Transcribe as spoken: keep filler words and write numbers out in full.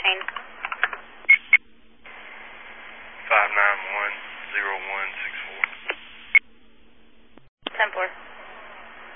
fourteen. five nine one zero one six four. ten four.